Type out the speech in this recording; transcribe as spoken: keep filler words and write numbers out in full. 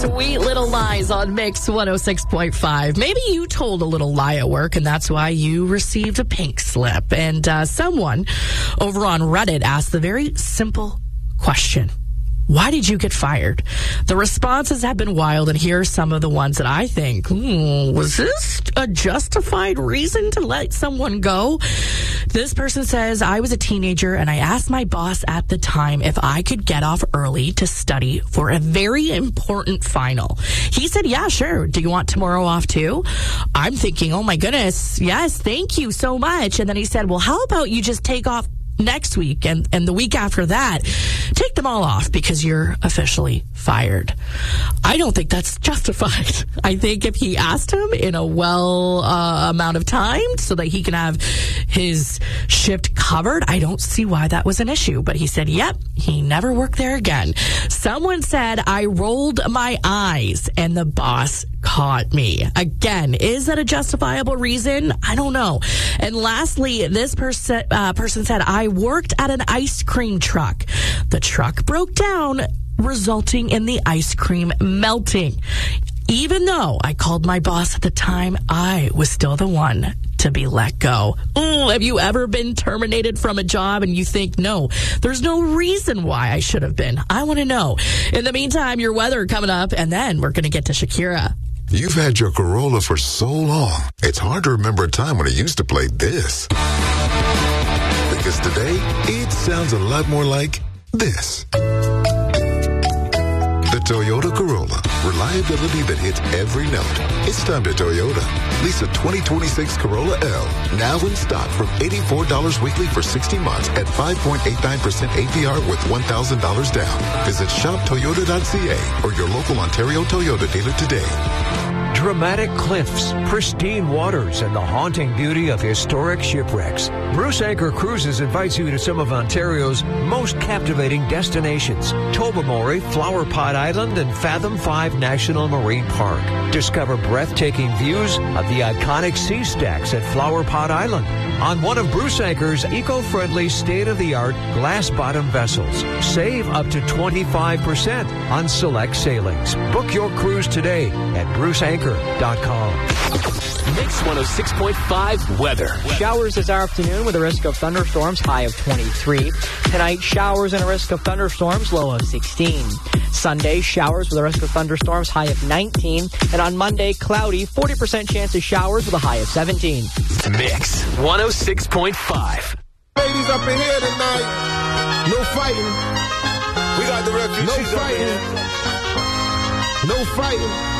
Sweet Little Lies on Mix one oh six point five. Maybe you told a little lie at work, and that's why you received a pink slip. And uh, someone over on Reddit asked the very simple question: why did you get fired? The responses have been wild, and here are some of the ones that I think, hmm, was this a justified reason to let someone go? This person says, I was a teenager, and I asked my boss at the time if I could get off early to study for a very important final. He said, yeah, sure. Do you want tomorrow off too? I'm thinking, oh my goodness, yes, thank you so much. And then he said, well, how about you just take off next week and, and the week after that? Take them all off because you're officially fired. I don't think that's justified. I think if he asked him in a well uh, amount of time so that he can have his shift covered, I don't see why that was an issue. But he said, yep, he never worked there again. Someone said, I rolled my eyes and the boss caught me. Again, is that a justifiable reason? I don't know. And lastly, this person uh, person said, I worked at an ice cream truck. The truck broke down, resulting in the ice cream melting. Even though I called my boss at the time, I was still the one to be let go. Ooh, have you ever been terminated from a job and you think, no, there's no reason why I should have been? I want to know. In the meantime, your weather coming up, and then we're going to get to Shakira. You've had your Corolla for so long, it's hard to remember a time when it used to play this. Because today, it sounds a lot more like this. The Toyota Corolla. Reliability that hits every note. It's time to Toyota. Lease a twenty twenty-six Corolla L. Now in stock from eighty-four dollars weekly for sixty months at five point eight nine percent A P R with one thousand dollars down. Visit shop toyota dot c a or your local Ontario Toyota dealer today. Dramatic cliffs, pristine waters, and the haunting beauty of historic shipwrecks. Bruce Anchor Cruises invites you to some of Ontario's most captivating destinations: Tobermory, Flower Pot Island, and Fathom five National Marine Park. Discover breathtaking views of the iconic sea stacks at Flower Pot Island on one of Bruce Anchor's eco-friendly, state-of-the-art glass-bottom vessels. Save up to twenty-five percent on select sailings. Book your cruise today at bruce anchor dot com. Mix one oh six point five weather. Showers this afternoon with a risk of thunderstorms, high of twenty-three. Tonight, showers and a risk of thunderstorms, low of sixteen. Sunday, showers with a risk of thunderstorms, high of nineteen. And on Monday, cloudy, forty percent chance of showers with a high of seventeen. Mix one oh six point five. Ladies up in here tonight. No fighting. We got the refugees No fighting. up in here. No fighting.